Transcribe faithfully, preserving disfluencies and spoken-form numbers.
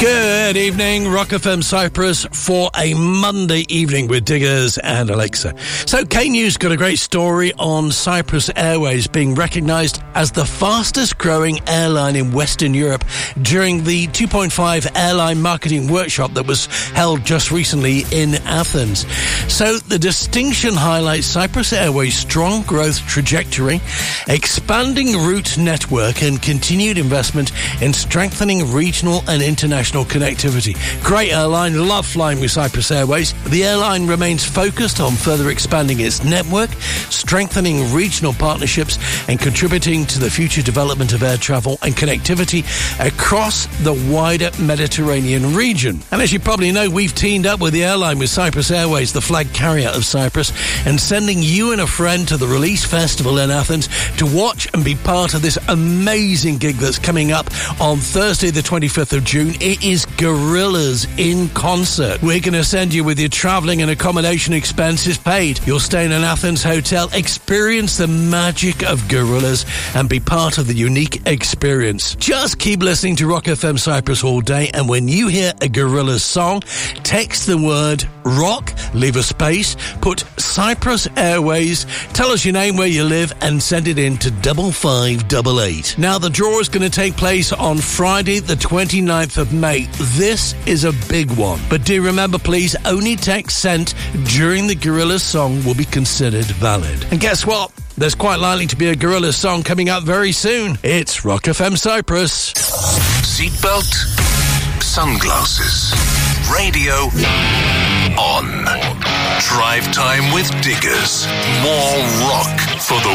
Good evening, Rock F M Cyprus for a Monday evening with Diggers and Alexa. So K-News got a great story on Cyprus Airways being recognised as the fastest growing airline in Western Europe during the two point five airline marketing workshop that was held just recently in Athens. So the distinction highlights Cyprus Airways' strong growth trajectory, expanding route network and continued investment in strengthening regional and international connectivity. Great airline, love flying with Cyprus Airways. The airline remains focused on further expanding its network, strengthening regional partnerships and contributing to the future development of air travel and connectivity across the wider Mediterranean region. And as you probably know, we've teamed up with the airline with Cyprus Airways, the flag carrier of Cyprus, and sending you and a friend to the Release Festival in Athens to watch and be part of this amazing gig that's coming up on Thursday the twenty-fifth of June. It is Gorillaz in concert. We're going to send you with your travelling and accommodation expenses paid. You'll stay in an Athens hotel, experience the magic of Gorillaz and be part of the unique experience. Just keep listening to Rock F M Cyprus all day, and when you hear a Gorillaz song, text the word rock, leave a space, put Cyprus Airways, tell us your name, where you live, and send it in to double five double eight. Now, the draw is going to take place on Friday the twenty-ninth of May. This is a big one. But do remember, please, only text sent during the Gorillaz song will be considered valid. And guess what? There's quite likely to be a Gorillaz song coming up very soon. It's Rock F M Cyprus. Seatbelt, sunglasses, radio on. Drive time with Diggers. More rock for the